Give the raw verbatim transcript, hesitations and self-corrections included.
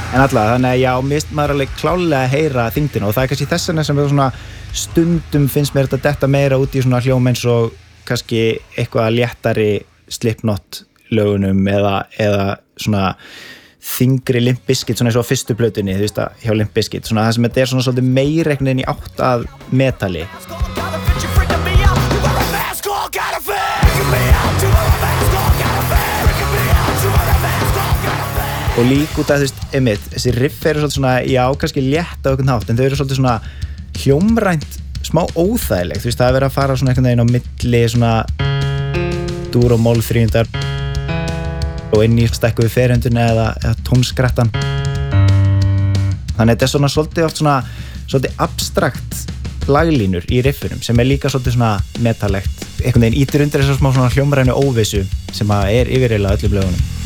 En allavega, þannig að já, mist maður alveg klálega að heyra þyngdina og það er kannski þess vegna sem við svona stundum finnst mér þetta detta meira út í svona hljóm eins og kannski eitthvað léttari Slipknot lögunum eða, eða svona þyngri Limp Bizkit, svona eins og á fyrstu plötunni, þú veist að hjá Limp Bizkit, svona það sem þetta er svona svolítið meira einhvern veginn í átt að metali. Og líka út af, þú veist, einmitt, þessi riff eru svolítið svona, já, kannski létt á einhvern hátt, en þau eru svolítið svona hljómrænt, smá óþægilegt, þú veist, það er verið að fara svona einhvern veginn á milli svona dúr og mól þrýndar og inn í stekku við ferhenduna eða, eða tónskrattan. Þannig að þetta er svona svolítið oft svona, svolítið abstrakt laglínur í riffunum sem er líka svolítið svona metalegt, einhvern veginn ítir undir þessar smá svona hljómrænu óvissu sem að er yfirreiðlega öllum lögunum.